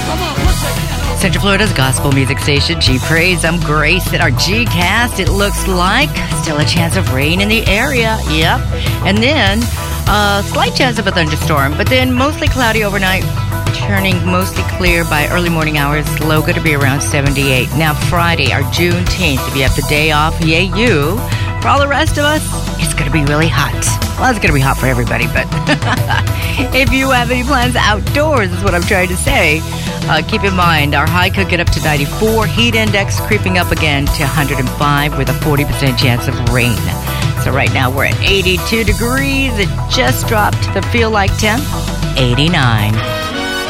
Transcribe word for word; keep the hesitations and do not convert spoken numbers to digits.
Central Florida's gospel music station, G Praise. I'm Grace at our G-Cast. It looks like still a chance of rain in the area. Yep. And then a uh, slight chance of a thunderstorm, but then mostly cloudy overnight, turning mostly clear by early morning hours. Low going to be around seventy-eight. Now Friday, our Juneteenth. If you have the day off, yay you. For all the rest of us, it's going to be really hot. Well, it's going to be hot for everybody, but if you have any plans outdoors, is what I'm trying to say. Uh, keep in mind, our high could get up to ninety-four. Heat index creeping up again to one hundred five with a forty percent chance of rain. So right now we're at eighty-two degrees. It just dropped the feel like temp, eighty-nine.